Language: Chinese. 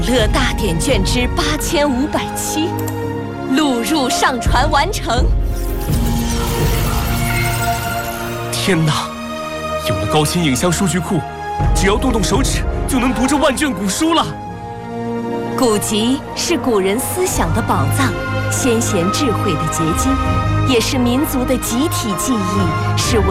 乐大典卷之8507，录入上传完成。 天哪！有了高清影像数据库，只要动动手指就能读这万卷古书了。 古籍是古人思想的宝藏，先贤智慧的结晶，也是民族的集体记忆，是